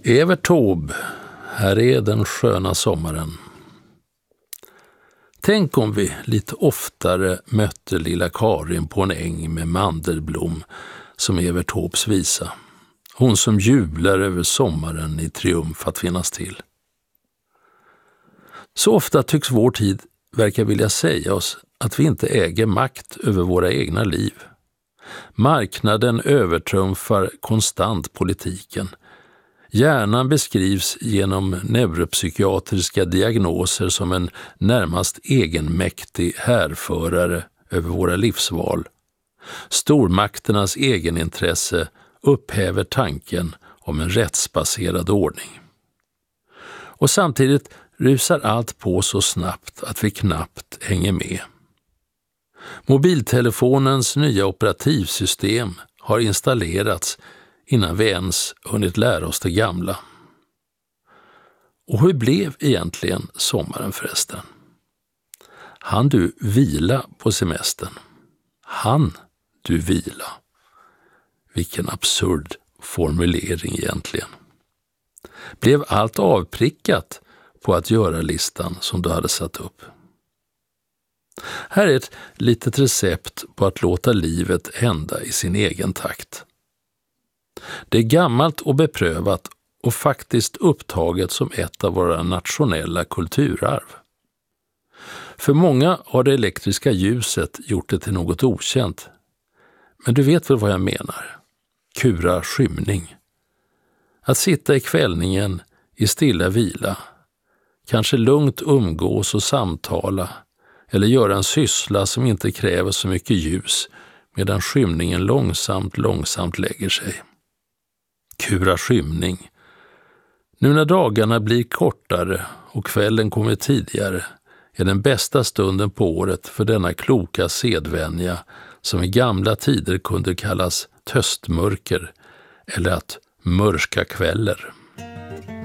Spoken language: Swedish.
Evert Taube, här är den sköna sommaren. Tänk om vi lite oftare mötte lilla Karin på en äng med mandelblom som Evert Taubes visa. Hon som jublar över sommaren i triumf att finnas till. Så ofta tycks vår tid verka vilja säga oss att vi inte äger makt över våra egna liv. Marknaden övertrumfar konstant politiken. Hjärnan beskrivs genom neuropsykiatriska diagnoser som en närmast egenmäktig härförare över våra livsval. Stormakternas egenintresse upphäver tanken om en rättsbaserad ordning. Och samtidigt rusar allt på så snabbt att vi knappt hänger med. Mobiltelefonens nya operativsystem har installerats innan vi ens hunnit lära oss det gamla. Och hur blev egentligen sommaren förresten? Han du vila på semestern? Han du vila? Vilken absurd formulering egentligen. Blev allt avprickat på att göra listan som du hade satt upp? Här är ett litet recept på att låta livet hända i sin egen takt. Det är gammalt och beprövat och faktiskt upptaget som ett av våra nationella kulturarv. För många har det elektriska ljuset gjort det till något okänt. Men du vet väl vad jag menar? Kura skymning. Att sitta i kvällningen i stilla vila. Kanske lugnt umgås och samtala. Eller göra en syssla som inte kräver så mycket ljus medan skymningen långsamt lägger sig. Kura skymning. Nu när dagarna blir kortare och kvällen kommer tidigare är den bästa stunden på året för denna kloka sedvänja som i gamla tider kunde kallas töstmörker eller att mörska kvällar.